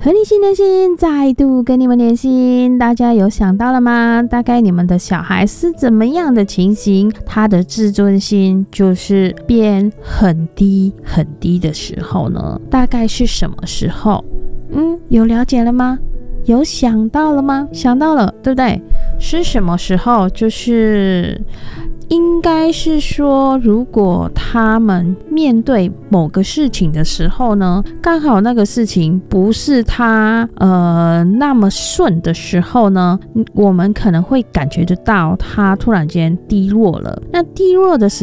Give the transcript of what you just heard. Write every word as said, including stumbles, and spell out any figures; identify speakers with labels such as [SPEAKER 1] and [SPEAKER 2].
[SPEAKER 1] 合理性的心再度跟你们连心，大家有想到了吗？大概你们的小孩是怎么样的情形，他的自尊心就是变很低很低的时候呢？大概是什么时候？嗯，有了解了吗？有想到了吗？想到了，对不对？是什么时候？就是应该是说，如果他们面对某个事情的时候呢，刚好那个事情不是他呃那么顺的时候呢，我们可能会感觉得到他突然间低落了。那低落的时